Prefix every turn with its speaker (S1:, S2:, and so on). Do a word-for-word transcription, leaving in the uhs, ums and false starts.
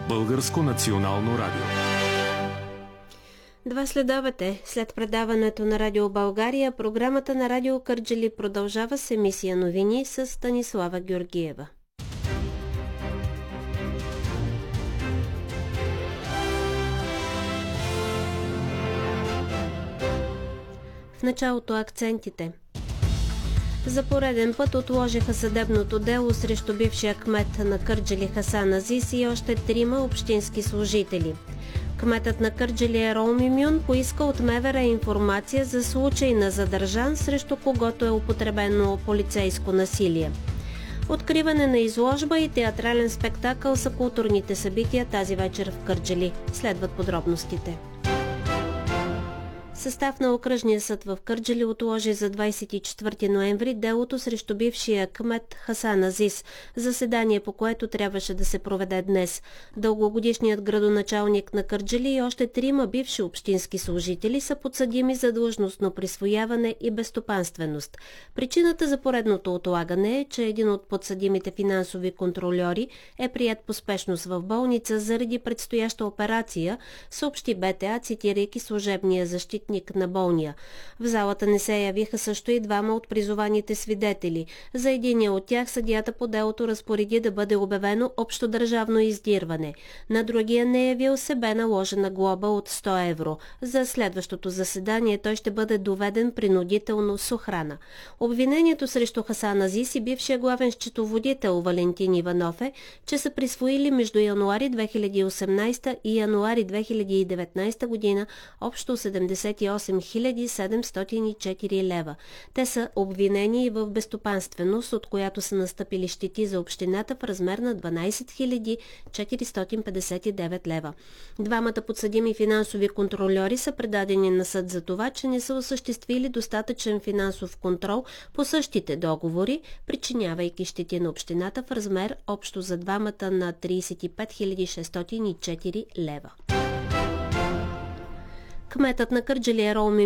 S1: Българско национално радио.
S2: Два следобед след предаването на Радио България, програмата на Радио Кърджали продължава с емисия новини с Станислава Георгиева. В началото акцентите. За пореден път отложиха съдебното дело срещу бившия кмет на Кърджали Хасан Азис и още трима общински служители. Кметът на Кърджали Ерол Мюмюн поиска от МВР информация за случай на задържан, срещу когото е употребено полицейско насилие. Откриване на изложба и театрален спектакъл са културните събития тази вечер в Кърджали. Следват подробностите. Състав на окръжния съд в Кърджали отложи за двадесет и четвърти ноември делото срещу бившия кмет Хасан Азис, заседание по което трябваше да се проведе днес. Дългогодишният градоначалник на Кърджали и още трима бивши общински служители са подсъдими за длъжностно присвояване и безстопанственост. Причината за поредното отлагане е, че един от подсъдимите финансови контрольори е приет по спешност в болница заради предстояща операция, съобщи БТА, цитирайки служебния защитник на болния. В залата не се явиха също и двама от призованите свидетели. За единия от тях съдията по делото разпореди да бъде обявено общодържавно издирване. На другия не явил се бе наложена глоба от сто евро. За следващото заседание той ще бъде доведен принудително с охрана. Обвинението срещу Хасан Азис и бившия главен счетоводител Валентин Иванов е, че са присвоили между януари две хиляди и осемнадесета и януари две хиляди и деветнадесета година общо седемдесет и осем хиляди седемстотин и четири лева. Те са обвинени и в безстопанственост, от която са настъпили щети за общината в размер на дванадесет хиляди четиристотин петдесет и девет лева. Двамата подсъдими финансови контрольори са предадени на съд за това, че не са осъществили достатъчен финансов контрол по същите договори, причинявайки щети на общината в размер общо за двамата на тридесет и пет хиляди шестстотин и четири лева. Кметът на Кърджали Ерол